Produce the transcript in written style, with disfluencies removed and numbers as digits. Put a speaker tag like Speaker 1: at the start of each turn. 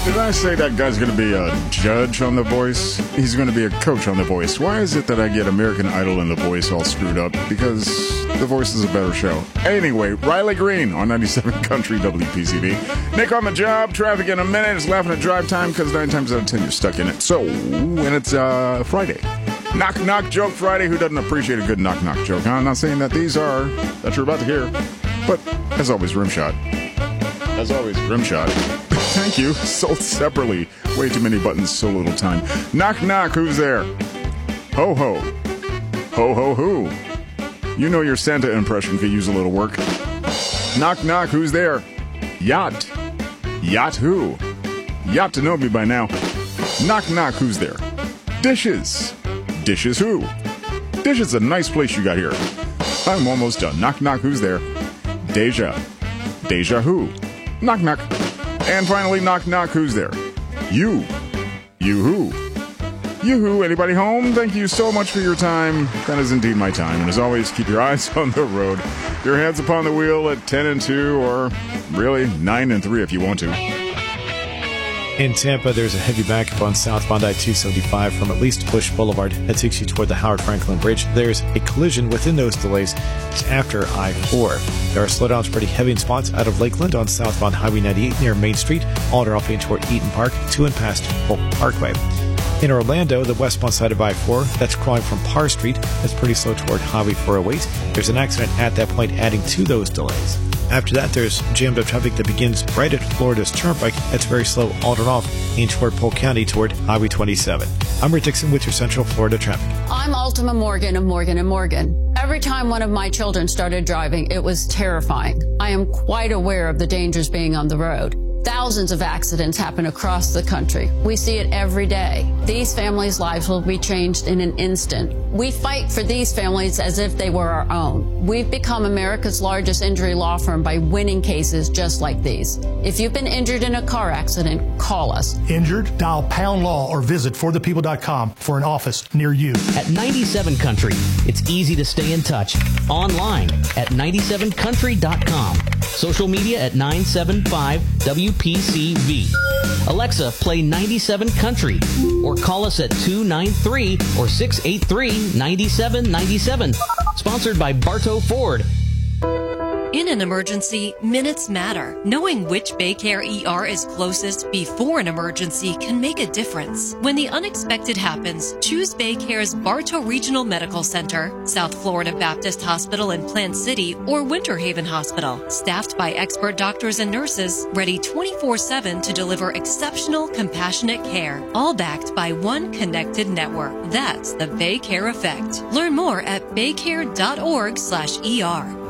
Speaker 1: Did I say that guy's going to be a judge on The Voice? He's going to be a coach on The Voice. Why is it that I get American Idol and The Voice all screwed up? Because The Voice is a better show. Anyway, Riley Green on 97 Country WPCV. Nick on the job, traffic in a minute. It's laughing at drive time because 9 times out of 10 you're stuck in it. So, when it's Friday. Knock Knock Joke Friday. Who doesn't appreciate a good knock knock joke? I'm not saying that these are, that you're about to hear. But, as always, Rimshot. As always, Rimshot. Thank you. Sold separately. Way too many buttons, so little time. Knock, knock. Who's there? Ho, ho. Ho, ho, who? You know your Santa impression could use a little work. Knock, knock. Who's there? Yacht. Yacht who? Yacht to know me by now. Knock, knock. Who's there? Dishes. Dishes who? Dishes a nice place you got here. I'm almost done. Knock, knock. Who's there? Deja. Deja who? Knock, knock. And finally, knock, knock, who's there? You. You who? You who? Anybody home? Thank you so much for your time. That is indeed my time. And as always, keep your eyes on the road. Your hands upon the wheel at 10 and 2, or really 9 and 3 if you want to.
Speaker 2: In Tampa, there's a heavy backup on southbound I-275 from at least Bush Boulevard that takes you toward the Howard Franklin Bridge. There's a collision within those delays. It's after I-4. There are slowdowns pretty heavy in spots out of Lakeland on southbound Highway 98 near Main Street, all dropping toward Eaton Park, to and past Polk Parkway. In Orlando, the westbound side of I-4, that's crawling from Parr Street, that's pretty slow toward Highway 408. There's an accident at that point adding to those delays. After that, there's jammed up traffic that begins right at Florida's Turnpike. That's very slow on and off in toward Polk County toward Highway 27. I'm Rick Dixon with your Central Florida traffic.
Speaker 3: I'm Ultima Morgan of Morgan & Morgan. Every time one of my children started driving, it was terrifying. I am quite aware of the dangers being on the road. Thousands of accidents happen across the country. We see it every day. These families' lives will be changed in an instant. We fight for these families as if they were our own. We've become America's largest injury law firm by winning cases just like these. If you've been injured in a car accident, call us.
Speaker 4: Injured? Dial Pound Law or visit forthepeople.com for an office near you.
Speaker 5: At 97 Country, it's easy to stay in touch. Online at 97country.com. Social media at 975 WPCV. Alexa, play 97 Country or call us at 293 or 683 9797. Sponsored by Bartow Ford.
Speaker 6: In an emergency, minutes matter. Knowing which Baycare ER is closest before an emergency can make a difference. When the unexpected happens, choose Baycare's Bartow Regional Medical Center, South Florida Baptist Hospital in Plant City, or Winter Haven Hospital. Staffed by expert doctors and nurses, ready 24/7 to deliver exceptional, compassionate care. All backed by one connected network. That's the Baycare effect. Learn more at baycare.org/ER.